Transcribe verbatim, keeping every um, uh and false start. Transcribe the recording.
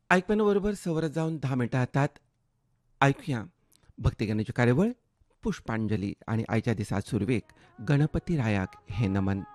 ऐकण्याबरोबर सवरत जाऊन दहा मिनिटं हातात ऐकूया भक्तिगाण्याची कार्यवळ पुष्पांजली आणि आयच्या दिसात सुरवेक गणपती रायाक हे नमन.